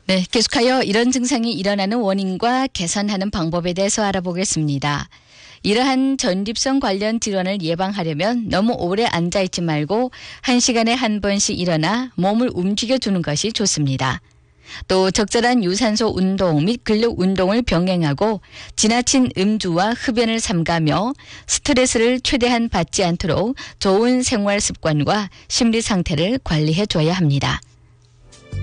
네, 계속하여 이런 증상이 일어나는 원인과 개선하는 방법에 대해서 알아보겠습니다. 이러한 전립선 관련 질환을 예방하려면 너무 오래 앉아있지 말고 1시간에 한 번씩 일어나 몸을 움직여주는 것이 좋습니다. 또 적절한 유산소 운동 및 근력 운동을 병행하고 지나친 음주와 흡연을 삼가며 스트레스를 최대한 받지 않도록 좋은 생활 습관과 심리 상태를 관리해 줘야 합니다.